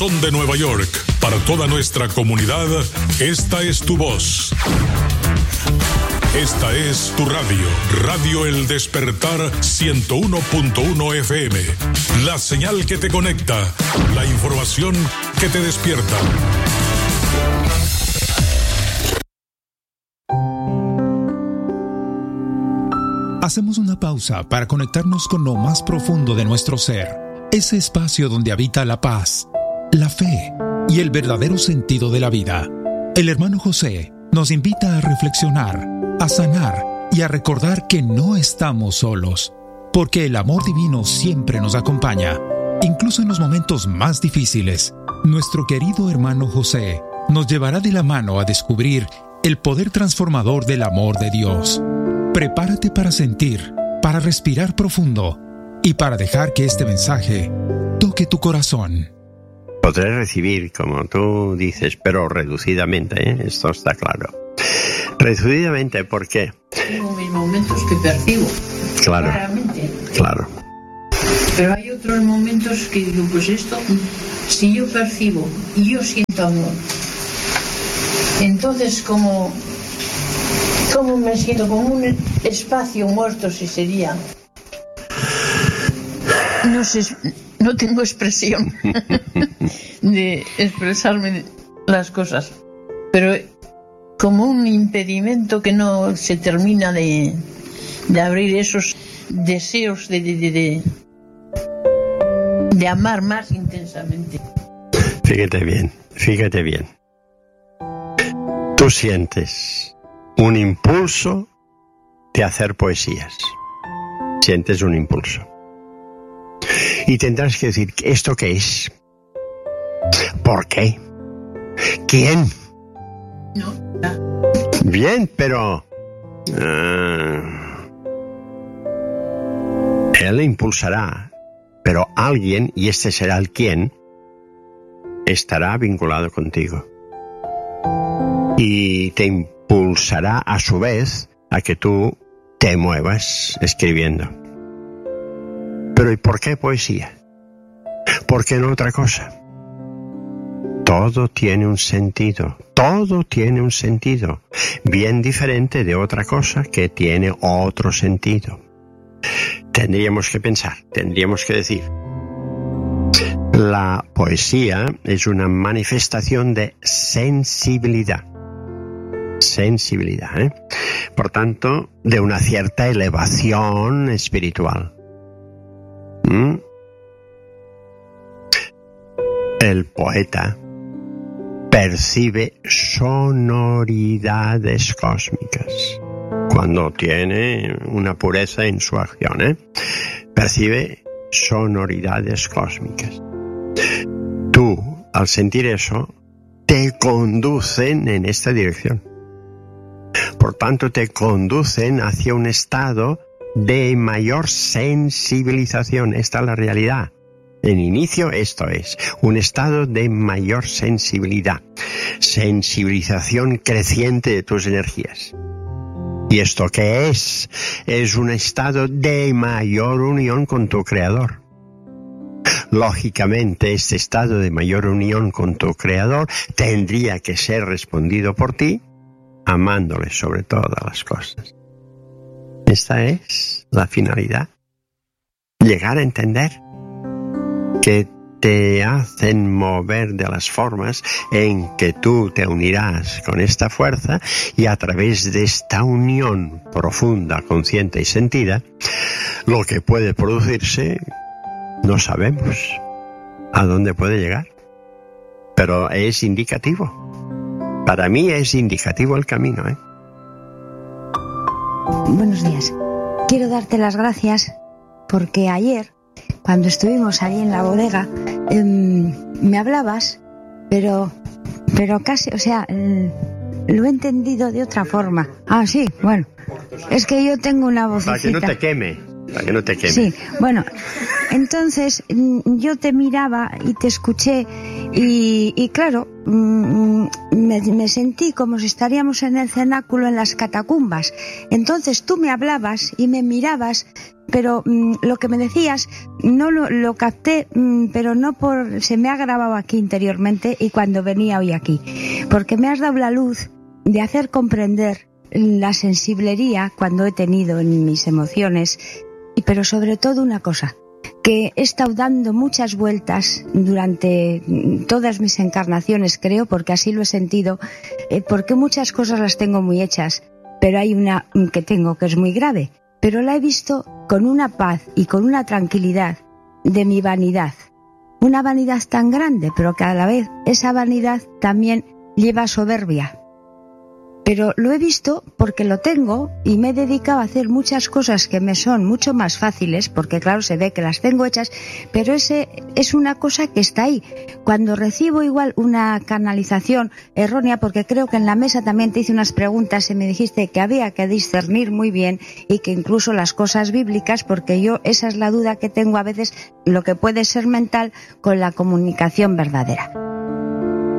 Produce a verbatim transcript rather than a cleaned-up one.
De Nueva York, para toda nuestra comunidad, esta es tu voz. Esta es tu radio, Radio El Despertar ciento uno punto uno F M. La señal que te conecta, la información que te despierta. Hacemos una pausa para conectarnos con lo más profundo de nuestro ser, ese espacio donde habita la paz, la fe y el verdadero sentido de la vida. El hermano José nos invita a reflexionar, a sanar y a recordar que no estamos solos, porque el amor divino siempre nos acompaña, incluso en los momentos más difíciles. Nuestro querido hermano José nos llevará de la mano a descubrir el poder transformador del amor de Dios. Prepárate para sentir, para respirar profundo y para dejar que este mensaje toque tu corazón. Podré recibir, como tú dices, pero reducidamente, ¿eh? Esto está claro. Reducidamente, ¿por qué? Tengo mis momentos que percibo. Claro. Claramente. Claro. Pero hay otros momentos que digo, pues esto, si yo percibo y yo siento amor, entonces como, como me siento como un espacio muerto, si sería. No sé, no tengo expresión de expresarme las cosas, pero como un impedimento que no se termina de, de abrir esos deseos de, de, de, de, de amar más intensamente. Fíjate bien, fíjate bien. Tú sientes un impulso de hacer poesías. Sientes un impulso. Y tendrás que decir, ¿esto qué es? ¿Por qué? ¿Quién? No. Bien, pero... Uh, él impulsará, pero alguien, y este será el quién, estará vinculado contigo. Y te impulsará a su vez a que tú te muevas escribiendo. Pero ¿y por qué poesía? ¿Por qué no otra cosa? Todo tiene un sentido, todo tiene un sentido, bien diferente de otra cosa que tiene otro sentido. Tendríamos que pensar, tendríamos que decir, la poesía es una manifestación de sensibilidad, sensibilidad, ¿eh? Por tanto, de una cierta elevación espiritual. ¿Mm? El poeta percibe sonoridades cósmicas cuando tiene una pureza en su acción, ¿eh? Percibe sonoridades cósmicas. Tú, al sentir eso, te conducen en esta dirección. Por tanto, te conducen hacia un estado de mayor sensibilización. Esta es la realidad. En inicio, esto es un estado de mayor sensibilidad, sensibilización creciente de tus energías. ¿Y esto qué es? Es un estado de mayor unión con tu Creador. Lógicamente, este estado de mayor unión con tu Creador tendría que ser respondido por ti, amándole sobre todas las cosas. Esta es la finalidad. Llegar a entender que te hacen mover de las formas en que tú te unirás con esta fuerza, y a través de esta unión profunda, consciente y sentida, lo que puede producirse no sabemos a dónde puede llegar, pero es indicativo. Para mí es indicativo el camino, ¿eh? Buenos días. Quiero darte las gracias porque ayer, cuando estuvimos ahí en la bodega, eh, me hablabas, pero, pero casi, o sea, eh, lo he entendido de otra forma. Ah, sí, bueno, es que yo tengo una vocecita. Para que no te queme, para que no te queme. Sí, bueno, entonces yo te miraba y te escuché Y, y claro, mmm, me, me sentí como si estaríamos en el cenáculo, en las catacumbas. Entonces tú me hablabas y me mirabas, pero mmm, lo que me decías no lo, lo capté, mmm, pero no por... se me ha grabado aquí interiormente y cuando venía hoy aquí. Porque me has dado la luz de hacer comprender la sensiblería cuando he tenido en mis emociones, y pero sobre todo una cosa, que he estado dando muchas vueltas durante todas mis encarnaciones, creo, porque así lo he sentido, eh, porque muchas cosas las tengo muy hechas, pero hay una que tengo que es muy grave, pero la he visto con una paz y con una tranquilidad de mi vanidad, una vanidad tan grande, pero que a la vez esa vanidad también lleva soberbia. Pero lo he visto porque lo tengo y me he dedicado a hacer muchas cosas que me son mucho más fáciles, porque claro, se ve que las tengo hechas, pero ese es una cosa que está ahí. Cuando recibo igual una canalización errónea, porque creo que en la mesa también te hice unas preguntas y me dijiste que había que discernir muy bien y que incluso las cosas bíblicas, porque yo esa es la duda que tengo a veces, lo que puede ser mental con la comunicación verdadera.